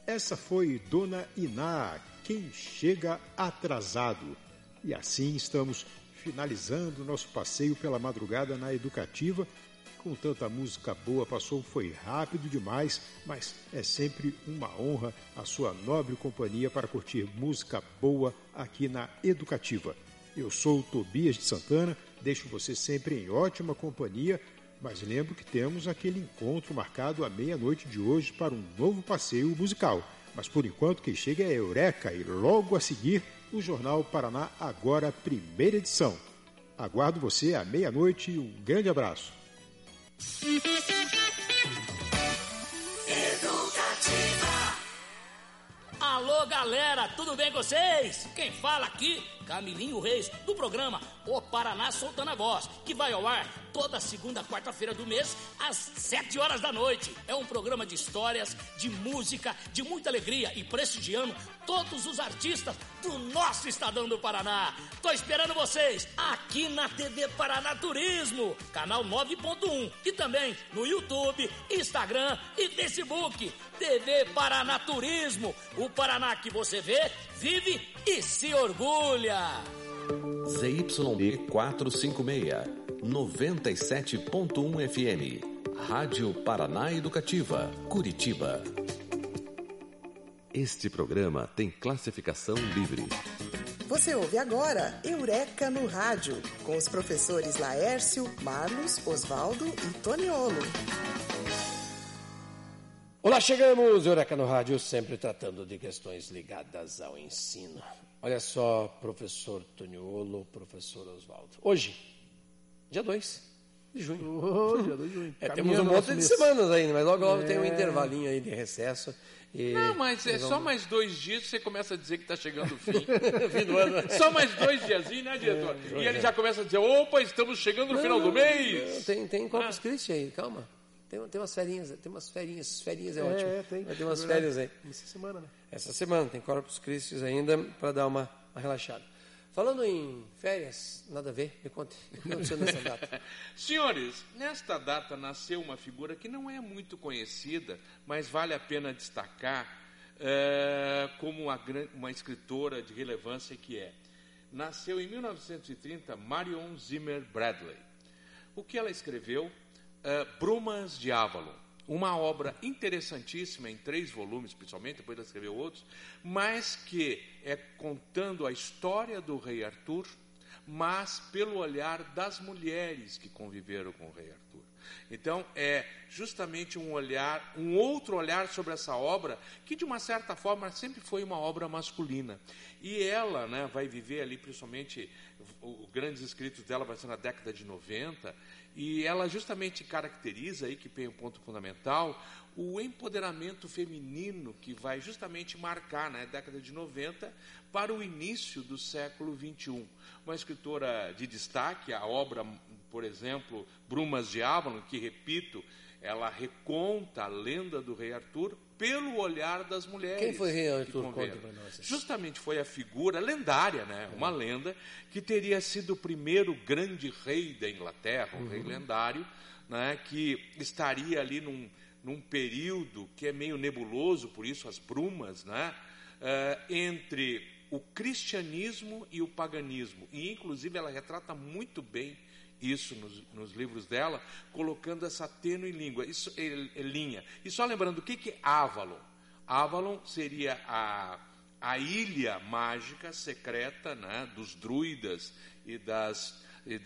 Essa foi Dona Iná, Quem Chega Atrasado. E assim estamos finalizando o nosso passeio pela madrugada na Educativa. Com tanta música boa, foi rápido demais, mas é sempre uma honra a sua nobre companhia para curtir música boa aqui na Educativa. Eu sou o Tobias de Santana, deixo você sempre em ótima companhia, mas lembro que temos aquele encontro marcado à meia-noite de hoje para um novo passeio musical. Mas por enquanto quem chega é Eureka e logo a seguir o Jornal Paraná Agora, primeira edição. Aguardo você à meia-noite e um grande abraço. Alô galera, tudo bem com vocês? Quem fala aqui, Camilinho Reis, do programa O Paraná Soltando a Voz, que vai ao ar toda segunda, quarta-feira do mês, às 7 horas da noite. É um programa de histórias, de música, de muita alegria e prestigiando todos os artistas do nosso estadão do Paraná. Tô esperando vocês aqui na TV Paraná Turismo, canal 9.1 e também no YouTube, Instagram e Facebook. TV Paraná Turismo, o Paraná que você vê, vive e se orgulha. ZYD 456, 97.1 FM, Rádio Paraná Educativa, Curitiba. Este programa tem classificação livre. Você ouve agora Eureka no Rádio, com os professores Laércio, Marlos, Osvaldo e Toniolo. Olá, chegamos, Eureka no Rádio, sempre tratando de questões ligadas ao ensino. Olha só, professor Toniolo, professor Osvaldo. Hoje, dia 2 de junho. Dia 2 de junho. Temos um monte de semanas ainda, mas logo tem um intervalinho aí de recesso. Não, mas só mais 2 dias que você começa a dizer que está chegando o fim. Fim do ano. Só mais 2 diazinhos, né, diretor? E ele já começa a dizer, opa, estamos chegando no final do mês. Tem Corpus Christi aí, calma. Tem umas ferinhas é ótimo. Vai ter umas férias aí. Essa semana, né? Essa semana tem Corpus Christi ainda para dar uma relaxada. Falando em férias, nada a ver, me conte, o que aconteceu nessa data? Senhores, nesta data nasceu uma figura que não é muito conhecida, mas vale a pena destacar como uma escritora de relevância que é. Nasceu em 1930 Marion Zimmer Bradley. O que ela escreveu? Brumas de Avalon, uma obra interessantíssima em 3 volumes, principalmente, depois ela escreveu outros, mas que é contando a história do rei Arthur, mas pelo olhar das mulheres que conviveram com o rei Arthur. Então, é justamente um outro olhar sobre essa obra, que de uma certa forma sempre foi uma obra masculina. E ela, né, vai viver ali, principalmente, os grandes escritos dela vai ser na década de 90, e ela justamente caracteriza, aí que tem um ponto fundamental, o empoderamento feminino que vai justamente marcar, né, a década de 90 para o início do século XXI. Uma escritora de destaque, a obra, por exemplo, Brumas de Avalon, que, repito, ela reconta a lenda do rei Arthur pelo olhar das mulheres. Quem foi rei Arthur? Conta para nós. Justamente foi a figura lendária, né? Uma lenda que teria sido o primeiro grande rei da Inglaterra, um rei lendário, né? Que estaria ali num período que é meio nebuloso, por isso as brumas, né? Entre o cristianismo e o paganismo. E, inclusive, ela retrata muito bem isso nos livros dela, colocando essa tênue linha. E só lembrando, o que é Avalon? Avalon seria a ilha mágica secreta, né, dos druidas e das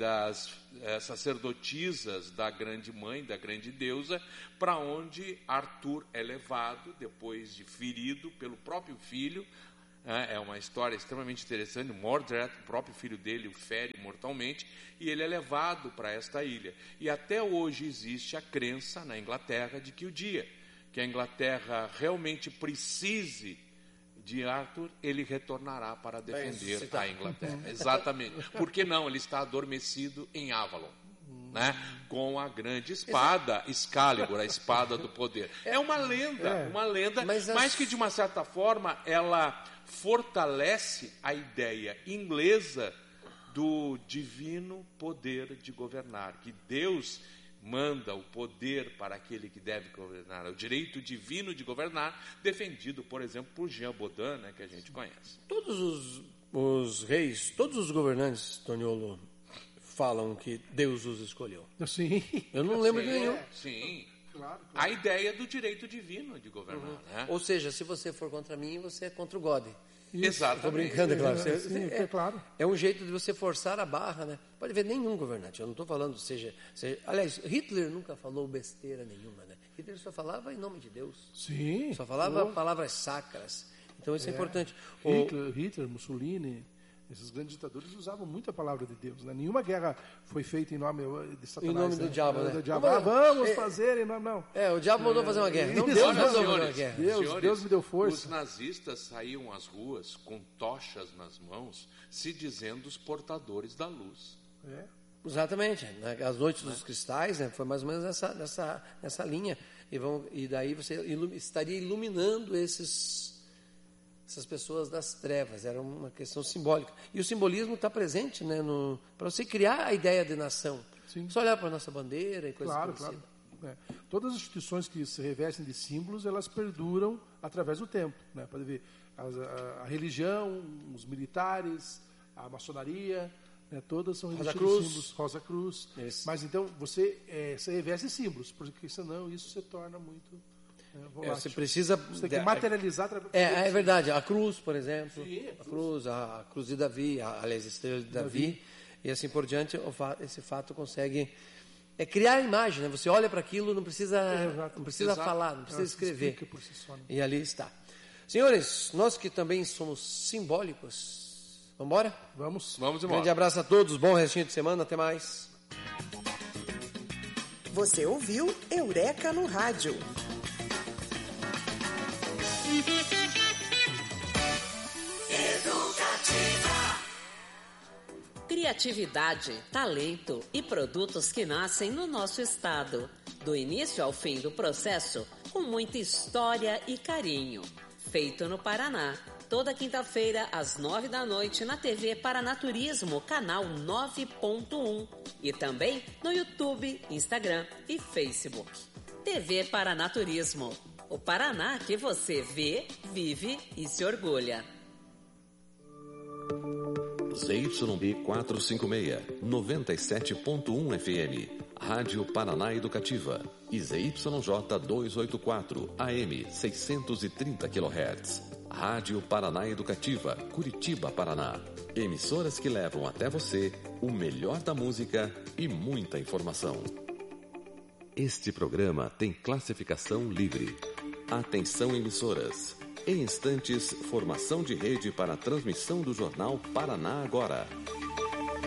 sacerdotisas da grande mãe, da grande deusa, para onde Arthur é levado, depois de ferido pelo próprio filho. É uma história extremamente interessante. Mordred, o próprio filho dele, o fere mortalmente, e ele é levado para esta ilha. E até hoje existe a crença na Inglaterra de que o dia que a Inglaterra realmente precise de Arthur, ele retornará para defender a Inglaterra. Exatamente. Por que não? Ele está adormecido em Avalon, né? Com a grande espada Excalibur, a espada do poder. É uma lenda, mas que de uma certa forma ela fortalece a ideia inglesa do divino poder de governar, que Deus manda o poder para aquele que deve governar, o direito divino de governar, defendido, por exemplo, por Jean Baudin, né, que a gente conhece. Todos os reis, todos os governantes, Toniolo, falam que Deus os escolheu. Sim. Eu não lembro de nenhum. Sim. Claro. A ideia do direito divino de governar. Né? Ou seja, se você for contra mim, você é contra o God. Exatamente. Estou brincando, é claro. Sim, claro. É um jeito de você forçar a barra, né? Pode ver nenhum governante. Eu não estou falando, seja. Aliás, Hitler nunca falou besteira nenhuma, né? Hitler só falava em nome de Deus. Sim. Só falava palavras sacras. Então isso é importante. Hitler, Mussolini, esses grandes ditadores usavam muito a palavra de Deus. Né? Nenhuma guerra foi feita em nome de Satanás. Em nome do diabo, né? Do diabo. Vamos fazer em nome... Não. O diabo mandou fazer uma guerra. Não, Isso. Deus Olha, mandou fazer senhores, uma guerra. Deus me deu força. Os nazistas saíam às ruas com tochas nas mãos, se dizendo os portadores da luz. Exatamente. As noites dos cristais, né? Foi mais ou menos nessa linha. E daí você estaria iluminando essas pessoas das trevas. Era uma questão simbólica. E o simbolismo está presente, né, para você criar a ideia de nação. Sim. Só olhar para a nossa bandeira e coisas parecidas. Claro. Todas as instituições que se revestem de símbolos, elas perduram através do tempo. Né? Pode ver a religião, os militares, a maçonaria, né? Todas são revestidas de símbolos. Rosa Cruz. Isso. Mas então você se reveste de símbolos, porque senão isso se torna muito... Você precisa... Você tem que materializar... É verdade. A cruz, por exemplo. Sim, a cruz de Davi, aliás, a estrela de Davi. E assim por diante, esse fato consegue criar a imagem. Né? Você olha para aquilo, não precisa falar, não precisa escrever. Por si só, né? E ali está. Senhores, nós que também somos simbólicos, vamos embora? Vamos embora. Grande abraço a todos, bom restinho de semana, até mais. Você ouviu Eureka no Rádio. Criatividade, talento e produtos que nascem no nosso estado. Do início ao fim do processo, com muita história e carinho. Feito no Paraná. Toda quinta-feira, às 9h na TV Paranaturismo, canal 9.1. E também no YouTube, Instagram e Facebook. TV Paranaturismo. O Paraná que você vê, vive e se orgulha. ZYB 456, 97.1 FM, Rádio Paraná Educativa. E ZYJ 284, AM 630 kHz. Rádio Paraná Educativa, Curitiba, Paraná. Emissoras que levam até você o melhor da música e muita informação. Este programa tem classificação livre. Atenção, emissoras. Em instantes, formação de rede para a transmissão do jornal Paraná Agora.